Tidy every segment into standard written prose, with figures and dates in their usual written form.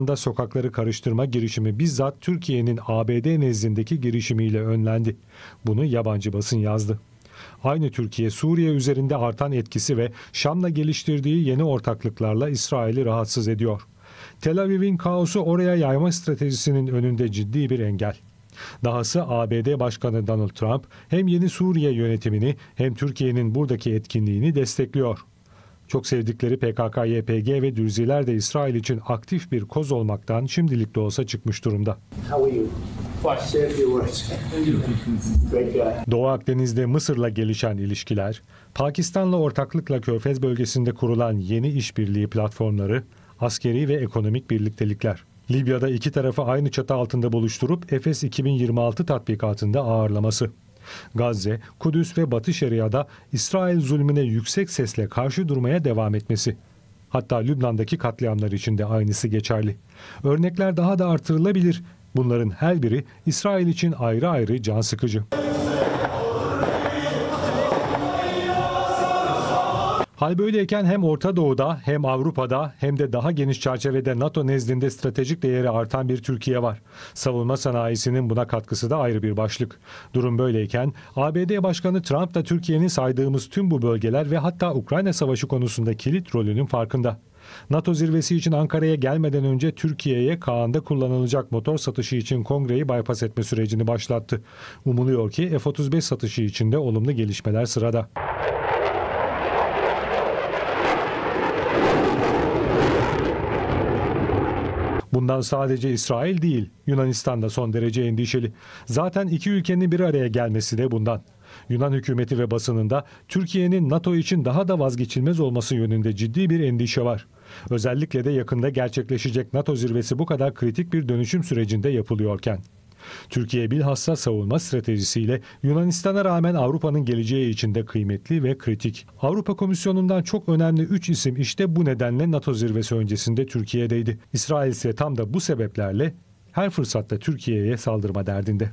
Sokakları karıştırma girişimi bizzat Türkiye'nin ABD nezdindeki girişimiyle önlendi. Bunu yabancı basın yazdı. Aynı Türkiye, Suriye üzerinde artan etkisi ve Şam'la geliştirdiği yeni ortaklıklarla İsrail'i rahatsız ediyor. Tel Aviv'in kaosu oraya yayma stratejisinin önünde ciddi bir engel. Dahası ABD Başkanı Donald Trump hem yeni Suriye yönetimini hem Türkiye'nin buradaki etkinliğini destekliyor. Çok sevdikleri PKK-YPG ve Dürziler de İsrail için aktif bir koz olmaktan şimdilik de olsa çıkmış durumda. Doğu Akdeniz'de Mısır'la gelişen ilişkiler, Pakistan'la ortaklıkla Körfez bölgesinde kurulan yeni işbirliği platformları, askeri ve ekonomik birliktelikler. Libya'da iki tarafı aynı çatı altında buluşturup Efes 2026 tatbikatında ağırlaması. Gazze, Kudüs ve Batı Şeria'da İsrail zulmüne yüksek sesle karşı durmaya devam etmesi. Hatta Lübnan'daki katliamlar için de aynısı geçerli. Örnekler daha da artırılabilir. Bunların her biri İsrail için ayrı ayrı can sıkıcı. Hal böyleyken hem Orta Doğu'da hem Avrupa'da hem de daha geniş çerçevede NATO nezdinde stratejik değeri artan bir Türkiye var. Savunma sanayisinin buna katkısı da ayrı bir başlık. Durum böyleyken ABD Başkanı Trump da Türkiye'nin saydığımız tüm bu bölgeler ve hatta Ukrayna Savaşı konusunda kilit rolünün farkında. NATO zirvesi için Ankara'ya gelmeden önce Türkiye'ye Kaan'da kullanılacak motor satışı için kongreyi bypass etme sürecini başlattı. Umuluyor ki F-35 satışı için de olumlu gelişmeler sırada. Bundan sadece İsrail değil, Yunanistan da son derece endişeli. Zaten iki ülkenin bir araya gelmesi de bundan. Yunan hükümeti ve basınında Türkiye'nin NATO için daha da vazgeçilmez olması yönünde ciddi bir endişe var. Özellikle de yakında gerçekleşecek NATO zirvesi bu kadar kritik bir dönüşüm sürecinde yapılıyorken. Türkiye bilhassa savunma stratejisiyle Yunanistan'a rağmen Avrupa'nın geleceği için de kıymetli ve kritik. Avrupa Komisyonu'ndan çok önemli 3 isim işte bu nedenle NATO zirvesi öncesinde Türkiye'deydi. İsrail ise tam da bu sebeplerle her fırsatta Türkiye'ye saldırma derdinde.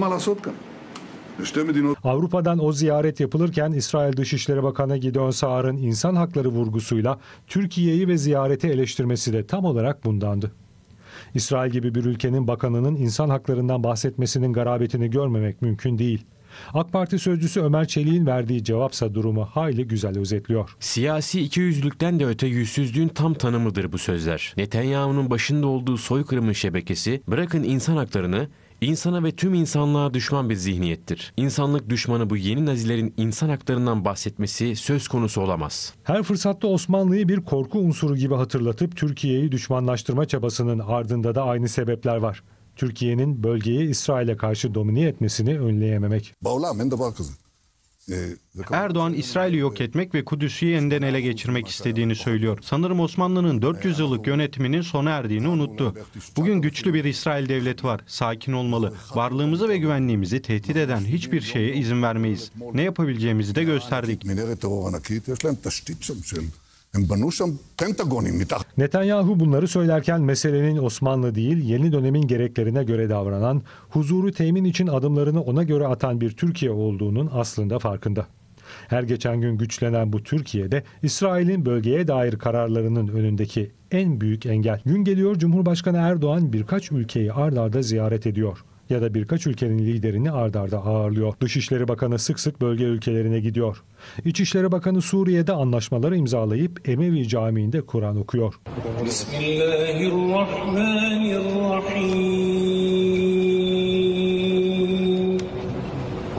Avrupa'dan o ziyaret yapılırken İsrail Dışişleri Bakanı Gideon Saar'ın insan hakları vurgusuyla Türkiye'yi ve ziyareti eleştirmesi de tam olarak bundandı. İsrail gibi bir ülkenin bakanının insan haklarından bahsetmesinin garabetini görmemek mümkün değil. AK Parti sözcüsü Ömer Çelik'in verdiği cevapsa durumu hayli güzel özetliyor. Siyasi ikiyüzlülükten de öte yüzsüzlüğün tam tanımıdır bu sözler. Netanyahu'nun başında olduğu soykırımın şebekesi, bırakın insan haklarını, İnsana ve tüm insanlığa düşman bir zihniyettir. İnsanlık düşmanı bu yeni Nazilerin insan haklarından bahsetmesi söz konusu olamaz. Her fırsatta Osmanlı'yı bir korku unsuru gibi hatırlatıp Türkiye'yi düşmanlaştırma çabasının ardında da aynı sebepler var. Türkiye'nin bölgeyi İsrail'e karşı domine etmesini önleyememek. Erdoğan, İsrail'i yok etmek ve Kudüs'ü yeniden ele geçirmek istediğini söylüyor. Sanırım Osmanlı'nın 400 yıllık yönetiminin sona erdiğini unuttu. Bugün güçlü bir İsrail devleti var. Sakin olmalı. Varlığımızı ve güvenliğimizi tehdit eden hiçbir şeye izin vermeyiz. Ne yapabileceğimizi de gösterdik. Netanyahu bunları söylerken meselenin Osmanlı değil, yeni dönemin gereklerine göre davranan, huzuru temin için adımlarını ona göre atan bir Türkiye olduğunun aslında farkında. Her geçen gün güçlenen bu Türkiye'de İsrail'in bölgeye dair kararlarının önündeki en büyük engel. Gün geliyor Cumhurbaşkanı Erdoğan birkaç ülkeyi ard arda ziyaret ediyor. Ya da birkaç ülkenin liderini ard arda ağırlıyor. Dışişleri Bakanı sık sık bölge ülkelerine gidiyor. İçişleri Bakanı Suriye'de anlaşmaları imzalayıp Emevi Camii'nde Kur'an okuyor. Bismillahirrahmanirrahim.